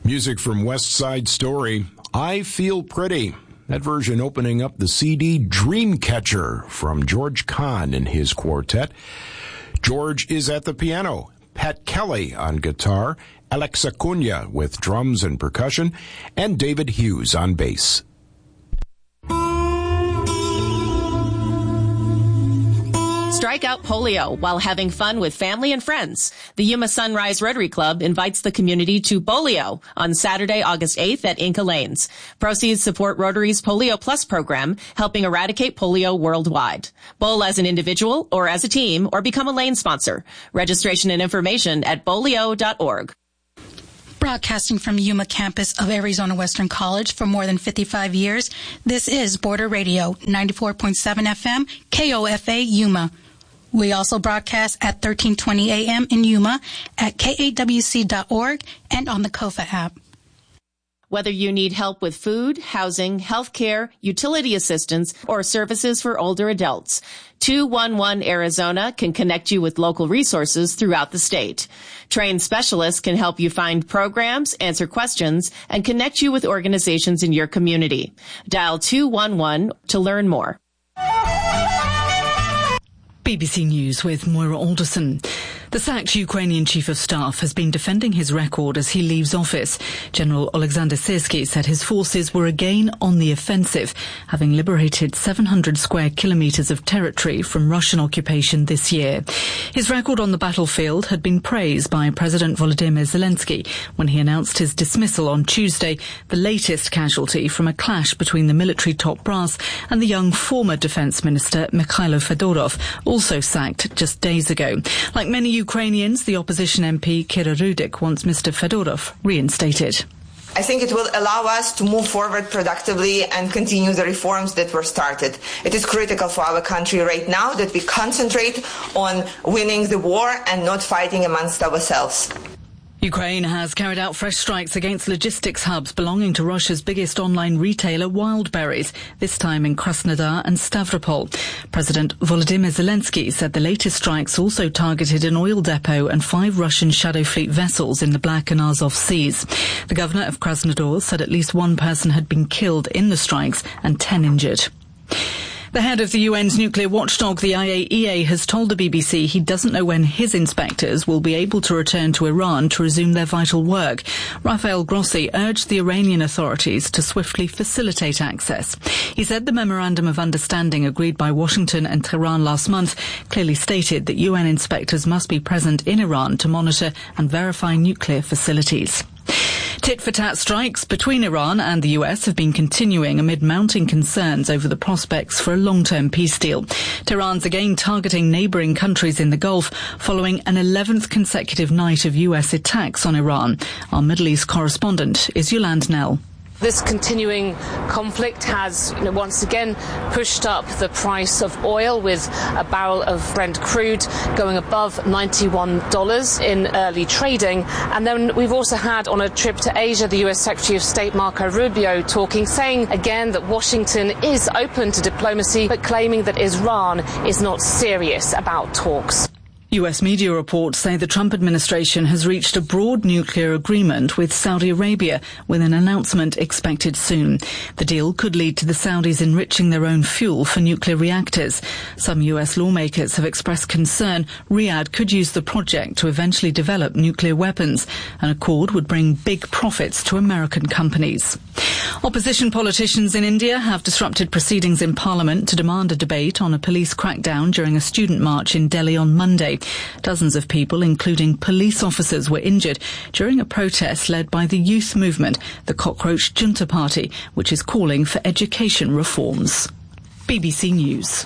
Music from West Side Story, I Feel Pretty. That version opening up the CD Dreamcatcher from George Kahn and his quartet. George is at the piano, Pat Kelly on guitar, Alex Acuna with drums and percussion, and David Hughes on bass. Strike out polio while having fun with family and friends. The Yuma Sunrise Rotary Club invites the community to Bolio on Saturday, August 8th at Inca Lanes. Proceeds support Rotary's Polio Plus program, helping eradicate polio worldwide. Bowl as an individual or as a team or become a lane sponsor. Registration and information at bolio.org. Broadcasting from Yuma campus of Arizona Western College for more than 55 years, this is Border Radio, 94.7 FM, KOFA Yuma. We also broadcast at 1320 a.m. in Yuma, at KAWC.org, and on the KOFA app. Whether you need help with food, housing, health care, utility assistance, or services for older adults, 211 Arizona can connect you with local resources throughout the state. Trained specialists can help you find programs, answer questions, and connect you with organizations in your community. Dial 211 to learn more. BBC News with Moira Alderson. The sacked Ukrainian chief of staff has been defending his record as he leaves office. General Alexander Syrsky said his forces were again on the offensive, having liberated 700 square kilometres of territory from Russian occupation this year. His record on the battlefield had been praised by President Volodymyr Zelensky when he announced his dismissal on Tuesday, the latest casualty from a clash between the military top brass and the young former defence minister Mikhailo Fedorov, also sacked just days ago. Like many Ukrainians, the opposition MP Kira Rudik wants Mr. Fedorov reinstated. I think it will allow us to move forward productively and continue the reforms that were started. It is critical for our country right now that we concentrate on winning the war and not fighting amongst ourselves. Ukraine has carried out fresh strikes against logistics hubs belonging to Russia's biggest online retailer, Wildberries, this time in Krasnodar and Stavropol. President Volodymyr Zelensky said the latest strikes also targeted an oil depot and 5 Russian Shadow Fleet vessels in the Black and Azov Seas. The governor of Krasnodar said at least 1 person had been killed in the strikes and 10 injured. The head of the UN's nuclear watchdog, the IAEA, has told the BBC he doesn't know when his inspectors will be able to return to Iran to resume their vital work. Rafael Grossi urged the Iranian authorities to swiftly facilitate access. He said the Memorandum of Understanding agreed by Washington and Tehran last month clearly stated that UN inspectors must be present in Iran to monitor and verify nuclear facilities. Tit-for-tat strikes between Iran and the US have been continuing amid mounting concerns over the prospects for a long-term peace deal. Tehran's again targeting neighbouring countries in the Gulf following an 11th consecutive night of US attacks on Iran. Our Middle East correspondent is Yolande Nell. This continuing conflict has once again pushed up the price of oil, with a barrel of Brent crude going above $91 in early trading. And then we've also had, on a trip to Asia, the US Secretary of State Marco Rubio saying again that Washington is open to diplomacy, but claiming that Iran is not serious about talks. US media reports say the Trump administration has reached a broad nuclear agreement with Saudi Arabia, with an announcement expected soon. The deal could lead to the Saudis enriching their own fuel for nuclear reactors. Some US lawmakers have expressed concern Riyadh could use the project to eventually develop nuclear weapons. An accord would bring big profits to American companies. Opposition politicians in India have disrupted proceedings in Parliament to demand a debate on a police crackdown during a student march in Delhi on Monday. Dozens of people, including police officers, were injured during a protest led by the youth movement, the Cockroach Junta Party, which is calling for education reforms. BBC News.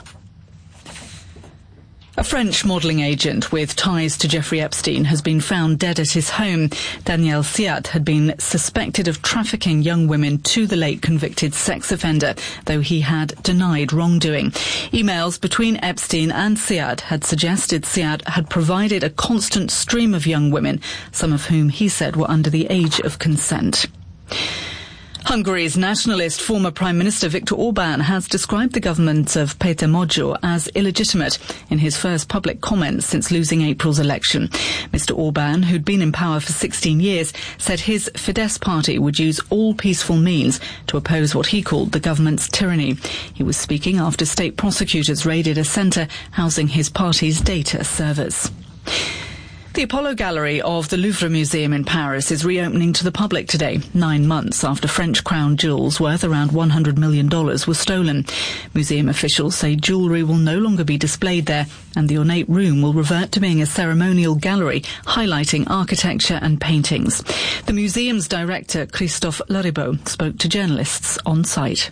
A French modelling agent with ties to Jeffrey Epstein has been found dead at his home. Daniel Siat had been suspected of trafficking young women to the late convicted sex offender, though he had denied wrongdoing. Emails between Epstein and Siat had suggested Siat had provided a constant stream of young women, some of whom he said were under the age of consent. Hungary's nationalist former Prime Minister Viktor Orban has described the government of Péter Magyar as illegitimate in his first public comments since losing April's election. Mr. Orban, who'd been in power for 16 years, said his Fidesz party would use all peaceful means to oppose what he called the government's tyranny. He was speaking after state prosecutors raided a centre housing his party's data servers. The Apollo Gallery of the Louvre Museum in Paris is reopening to the public today, 9 months after French crown jewels worth around $100 million were stolen. Museum officials say jewellery will no longer be displayed there, and the ornate room will revert to being a ceremonial gallery highlighting architecture and paintings. The museum's director, Christophe Laribeau, spoke to journalists on site.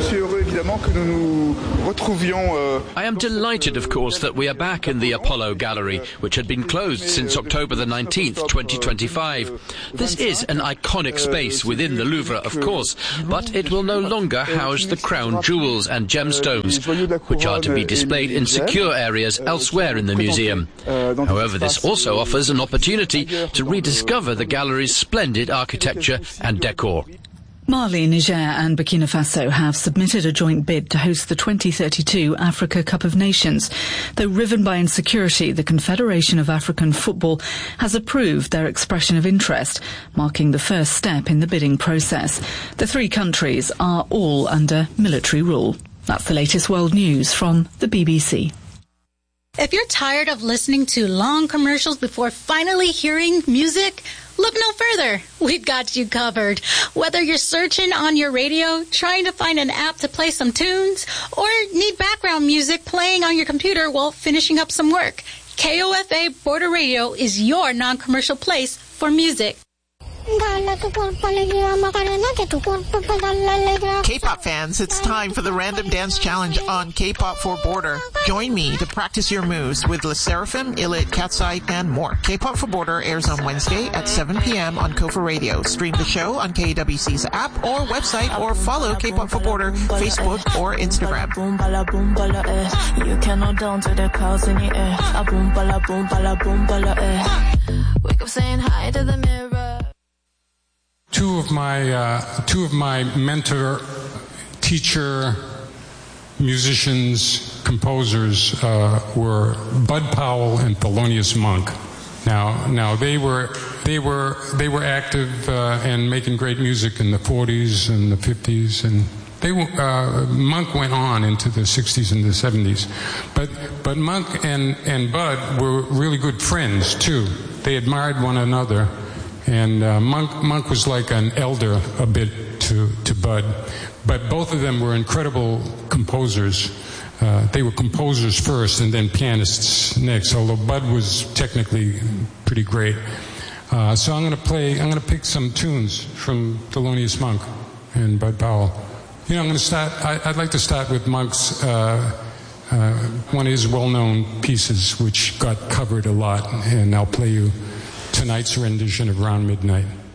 I am delighted, of course, that we are back in the Apollo Gallery, which had been closed since October the 19th, 2025. This is an iconic space within the Louvre, of course, but it will no longer house the crown jewels and gemstones, which are to be displayed in secure areas elsewhere in the museum. However, this also offers an opportunity to rediscover the gallery's splendid architecture and decor. Mali, Niger and Burkina Faso have submitted a joint bid to host the 2032 Africa Cup of Nations. Though riven by insecurity, the Confederation of African Football has approved their expression of interest, marking the first step in the bidding process. The three countries are all under military rule. That's the latest world news from the BBC. If you're tired of listening to long commercials before finally hearing music, look no further. We've got you covered. Whether you're searching on your radio, trying to find an app to play some tunes, or need background music playing on your computer while finishing up some work, KOFA Border Radio is your non-commercial place for music. K-pop fans, it's time for the Random Dance Challenge on K-pop for Border. Join me to practice your moves with LE SSERAFIM, Ilit, Catsight, and more. K-pop for Border airs on Wednesday at 7 p.m. on KOFA Radio. Stream the show on KWC's app or website, or follow K-pop for Border Facebook or Instagram. You cannot down to the clouds in the air. Wake up saying hi to the mirror. Two of my mentor, teacher, musicians, composers were Bud Powell and Thelonious Monk. Now they were active and making great music in the 40s and the 50s, and Monk went on into the 60s and the 70s. But Monk and Bud were really good friends too. They admired one another. And Monk was like an elder a bit to Bud. But both of them were incredible composers. They were composers first and then pianists next, although Bud was technically pretty great. So I'm going to pick some tunes from Thelonious Monk and Bud Powell. I'd like to start with Monk's, one of his well-known pieces, which got covered a lot, and I'll play you tonight's rendition of Round Midnight.